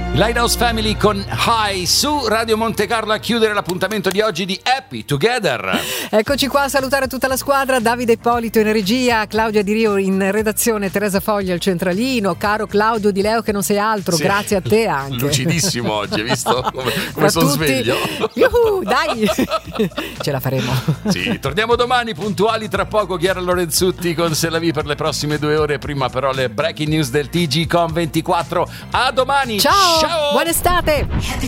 Lighthouse Family con High su Radio Monte Carlo a chiudere l'appuntamento di oggi di Happy Together. Eccoci qua a salutare tutta la squadra, Davide Ippolito in regia, Claudia Di Rio in redazione, Teresa Foglia al centralino, caro Claudio Di Leo che non sei altro, sì, grazie a te anche. Lucidissimo oggi, hai visto come sono sveglio? Dai, ce la faremo. Sì, torniamo domani puntuali, tra poco Chiara Lorenzutti con Se la vi per le prossime 2 ore, prima però le breaking news del TG con 24. A domani. Ciao. Buona estate!